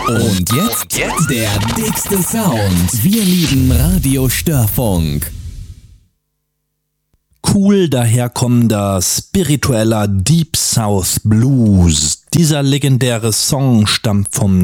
Und jetzt der dickste Sound. Wir lieben Radio Störfunk. Cool daherkommender, spiritueller Deep South Blues. Dieser legendäre Song stammt vom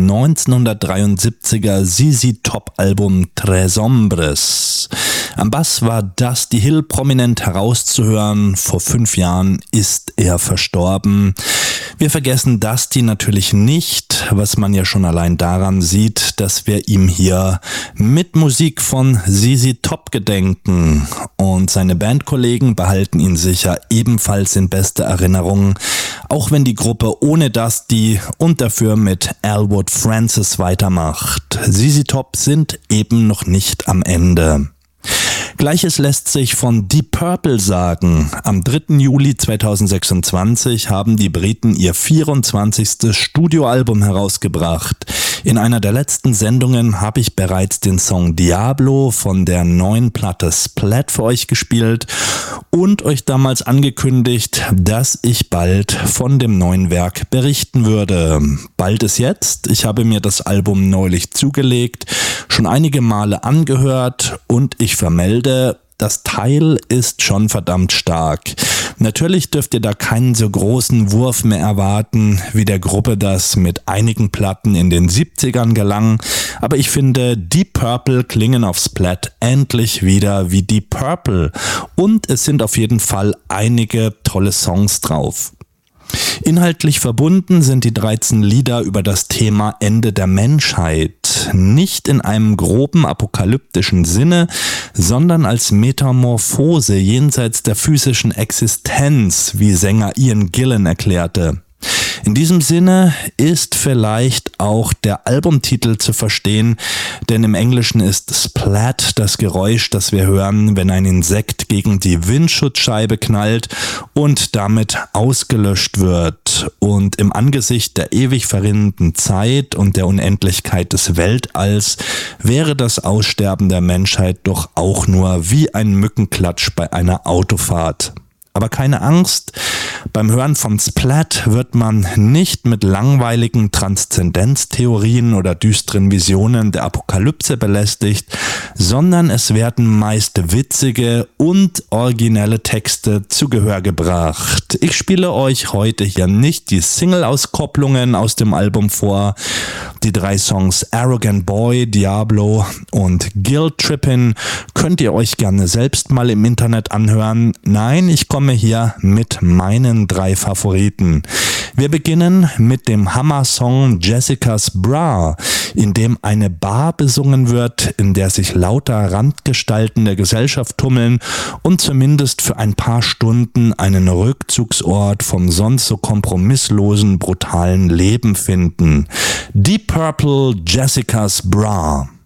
1973er ZZ Top Album Tres Hombres. Am Bass war Dusty Hill prominent herauszuhören. Vor 5 Jahren ist er verstorben. Wir vergessen Dusty natürlich nicht, was man ja schon allein daran sieht, dass wir ihm hier mit Musik von ZZ Top gedenken. Und seine Bandkollegen behalten ihn sicher ebenfalls in bester Erinnerung, auch wenn die Gruppe ohne Dusty und dafür mit Elwood Francis weitermacht. ZZ Top sind eben noch nicht am Ende. Gleiches lässt sich von Deep Purple sagen. Am 3. Juli 2026 haben die Briten ihr 24. Studioalbum herausgebracht. In einer der letzten Sendungen habe ich bereits den Song Diablo von der neuen Platte Splat für euch gespielt und euch damals angekündigt, dass ich bald von dem neuen Werk berichten würde. Bald ist jetzt. Ich habe mir das Album neulich zugelegt, schon einige Male angehört und ich vermelde, das Teil ist schon verdammt stark. Natürlich dürft ihr da keinen so großen Wurf mehr erwarten, wie der Gruppe das mit einigen Platten in den 70ern gelang. Aber ich finde, Deep Purple klingen auf Splat endlich wieder wie Deep Purple. Und es sind auf jeden Fall einige tolle Songs drauf. Inhaltlich verbunden sind die 13 Lieder über das Thema Ende der Menschheit. Nicht in einem groben apokalyptischen Sinne, sondern als Metamorphose jenseits der physischen Existenz, wie Sänger Ian Gillan erklärte. In diesem Sinne ist vielleicht auch der Albumtitel zu verstehen, denn im Englischen ist Splat das Geräusch, das wir hören, wenn ein Insekt gegen die Windschutzscheibe knallt und damit ausgelöscht wird. Und im Angesicht der ewig verrinnenden Zeit und der Unendlichkeit des Weltalls wäre das Aussterben der Menschheit doch auch nur wie ein Mückenklatsch bei einer Autofahrt. Aber keine Angst, beim Hören von Splat wird man nicht mit langweiligen Transzendenztheorien oder düsteren Visionen der Apokalypse belästigt, sondern es werden meist witzige und originelle Texte zu Gehör gebracht. Ich spiele euch heute hier nicht die Single-Auskopplungen aus dem Album vor. Die 3 Songs Arrogant Boy, Diablo und Guilt Trippin' könnt ihr euch gerne selbst mal im Internet anhören. Nein, ich komme hier mit meinen 3 Favoriten. Wir beginnen mit dem Hammer-Song Jessica's Bra, in dem eine Bar besungen wird, in der sich lauter Randgestalten der Gesellschaft tummeln und zumindest für ein paar Stunden einen Rückzugsort vom sonst so kompromisslosen, brutalen Leben finden. Deep Purple, Jessica's Bra.